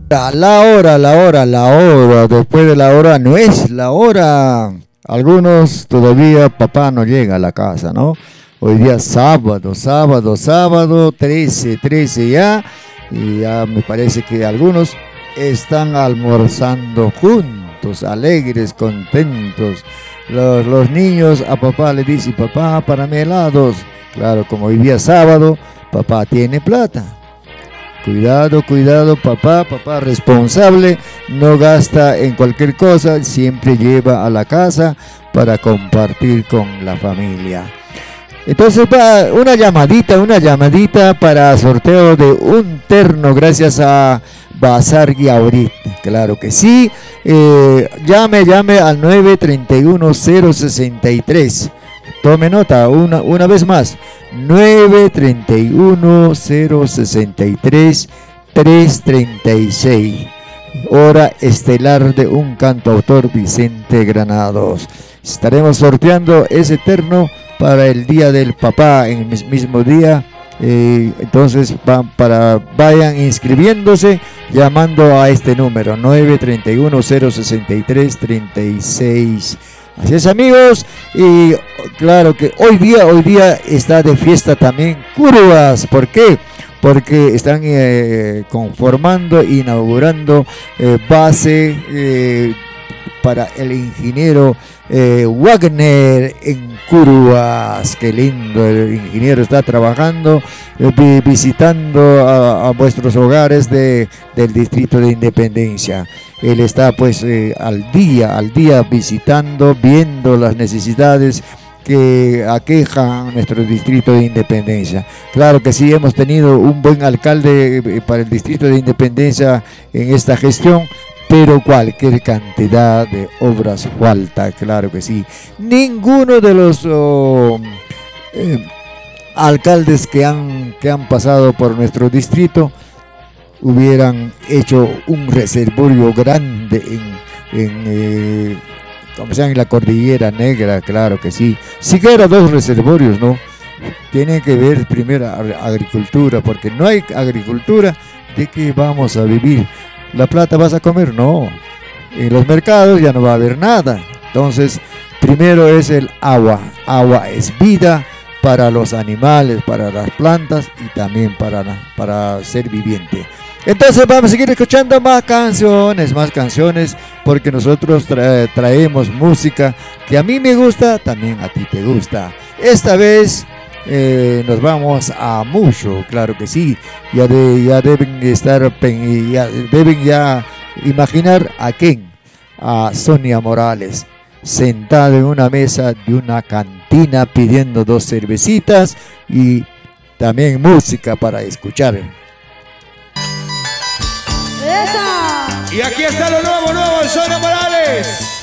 La hora, después de la hora no es la hora. Algunos todavía papá no llega a la casa, ¿no? Hoy día sábado, 13 ya, y ya me parece que algunos están almorzando juntos, alegres, contentos. Los niños a papá le dicen, papá, para mí helados. Claro, como hoy día sábado, papá tiene plata. Cuidado, papá responsable, no gasta en cualquier cosa, siempre lleva a la casa para compartir con la familia. Entonces va una llamadita para sorteo de un terno gracias a Bazar Guiaurit. Claro que sí. Llame al 931-063. Tome nota, una vez más. 931-063-336. Hora estelar de un cantautor, Vicente Granados. Estaremos sorteando ese terno para el Día del Papá en el mismo día. Entonces vayan inscribiéndose llamando a este número 931-063-36. Así es, amigos, y claro que hoy día está de fiesta también Curvas. ¿Por qué? Porque están conformando, inaugurando base para el ingeniero Wagner en Curvas. Qué lindo, el ingeniero está trabajando, visitando a vuestros hogares del distrito de Independencia. Él está pues al día visitando, viendo las necesidades que aquejan nuestro distrito de Independencia. Claro que sí, hemos tenido un buen alcalde para el distrito de Independencia en esta gestión, pero cualquier cantidad de obras falta, claro que sí. Ninguno de los alcaldes que han pasado por nuestro distrito hubieran hecho un reservorio grande como sea en la Cordillera Negra, claro que sí. Siquiera 2 reservorios, ¿no? Tienen que ver primero agricultura, porque no hay agricultura, ¿de qué vamos a vivir? ¿La plata vas a comer? No. En los mercados ya no va a haber nada. Entonces, primero es el agua. Agua es vida para los animales, para las plantas y también para ser viviente. Entonces vamos a seguir escuchando más canciones, porque nosotros traemos música que a mí me gusta, también a ti te gusta. Esta vez nos vamos a Mucho, claro que sí. Ya deben imaginar a quién, a Sonia Morales, sentada en una mesa de una cantina pidiendo 2 cervecitas y también música para escuchar. ¡Esa! Y aquí está lo nuevo, Sonia Morales.